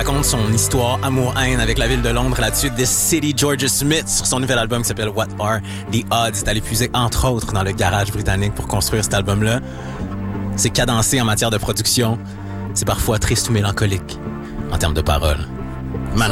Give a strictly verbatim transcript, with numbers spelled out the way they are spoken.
raconte son histoire amour-haine avec la ville de Londres là-dessus. This City, Georgia Smith, sur son nouvel album qui s'appelle What Are the Odds. Il est allé puiser, entre autres, dans le garage britannique pour construire cet album-là. C'est cadencé en matière de production. C'est parfois triste ou mélancolique en termes de paroles.